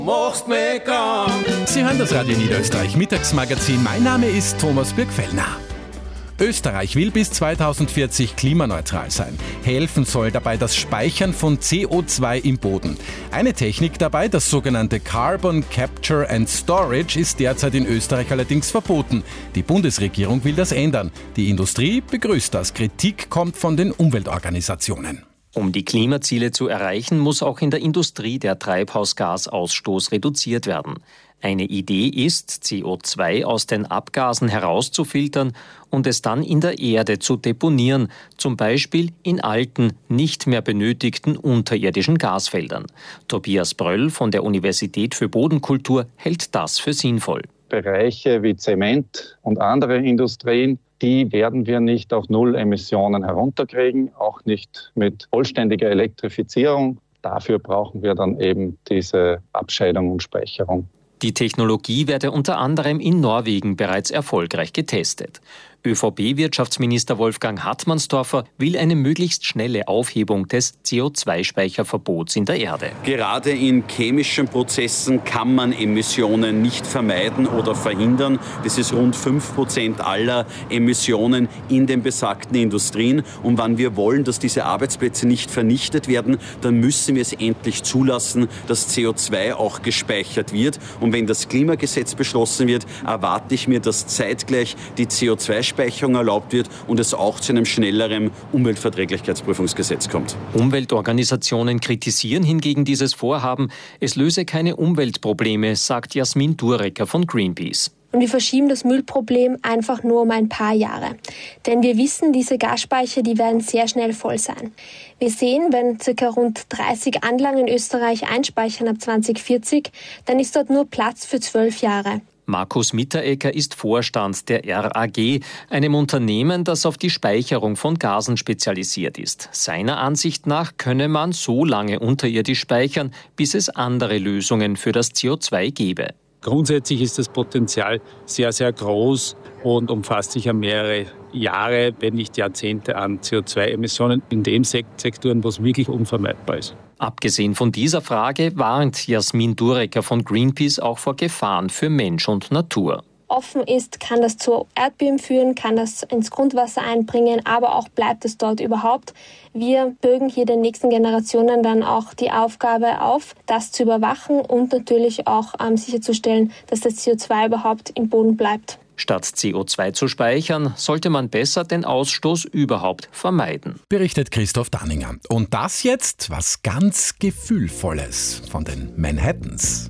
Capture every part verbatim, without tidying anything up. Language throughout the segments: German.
Machst mich krank. Sie hören das Radio Niederösterreich Mittagsmagazin. Mein Name ist Thomas Birkfellner. Österreich will bis zweitausendvierzig klimaneutral sein. Helfen soll dabei das Speichern von C O zwei im Boden. Eine Technik dabei, das sogenannte Carbon Capture and Storage, ist derzeit in Österreich allerdings verboten. Die Bundesregierung will das ändern. Die Industrie begrüßt das. Kritik kommt von den Umweltorganisationen. Um die Klimaziele zu erreichen, muss auch in der Industrie der Treibhausgasausstoß reduziert werden. Eine Idee ist, C O zwei aus den Abgasen herauszufiltern und es dann in der Erde zu deponieren, zum Beispiel in alten, nicht mehr benötigten unterirdischen Gasfeldern. Tobias Bröll von der Universität für Bodenkultur hält das für sinnvoll. Bereiche wie Zement und andere Industrien, die werden wir nicht auf Null Emissionen herunterkriegen, auch nicht mit vollständiger Elektrifizierung. Dafür brauchen wir dann eben diese Abscheidung und Speicherung. Die Technologie werde unter anderem in Norwegen bereits erfolgreich getestet. ÖVP-Wirtschaftsminister Wolfgang Hartmannsdorfer will eine möglichst schnelle Aufhebung des C O zwei Speicherverbots in der Erde. Gerade in chemischen Prozessen kann man Emissionen nicht vermeiden oder verhindern. Das ist rund fünf Prozent aller Emissionen in den besagten Industrien. Und wenn wir wollen, dass diese Arbeitsplätze nicht vernichtet werden, dann müssen wir es endlich zulassen, dass C O zwei auch gespeichert wird. Und wenn das Klimagesetz beschlossen wird, erwarte ich mir, dass zeitgleich die C O zwei Speicherung erlaubt wird und es auch zu einem schnelleren Umweltverträglichkeitsprüfungsgesetz kommt. Umweltorganisationen kritisieren hingegen dieses Vorhaben. Es löse keine Umweltprobleme, sagt Jasmin Durecker von Greenpeace. Und wir verschieben das Müllproblem einfach nur um ein paar Jahre. Denn wir wissen, diese Gasspeicher, die werden sehr schnell voll sein. Wir sehen, wenn ca. rund dreißig Anlagen in Österreich einspeichern ab zwanzig vierzig, dann ist dort nur Platz für zwölf Jahre. Markus Mitteregger ist Vorstand der R A G, einem Unternehmen, das auf die Speicherung von Gasen spezialisiert ist. Seiner Ansicht nach könne man so lange unterirdisch speichern, bis es andere Lösungen für das C O zwei gäbe. Grundsätzlich ist das Potenzial sehr, sehr groß und umfasst sich ja mehrere Jahre, wenn nicht Jahrzehnte an C O zwei Emissionen in den Sektoren, wo es wirklich unvermeidbar ist. Abgesehen von dieser Frage warnt Jasmin Durecker von Greenpeace auch vor Gefahren für Mensch und Natur. Offen ist, kann das zu Erdbeben führen, kann das ins Grundwasser einbringen, aber auch bleibt es dort überhaupt. Wir bürgen hier den nächsten Generationen dann auch die Aufgabe auf, das zu überwachen und natürlich auch ähm, sicherzustellen, dass das C O zwei überhaupt im Boden bleibt. Statt C O zwei zu speichern, sollte man besser den Ausstoß überhaupt vermeiden. Berichtet Christoph Danninger. Und das jetzt was ganz Gefühlvolles von den Manhattans.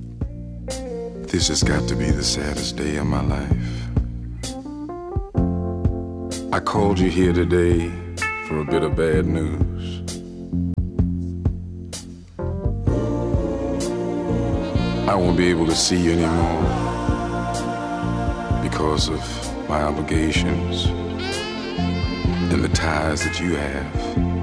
This has got to be the saddest day of my life. I called you here today for a bit of bad news. I won't be able to see you anymore because of my obligations and the ties that you have.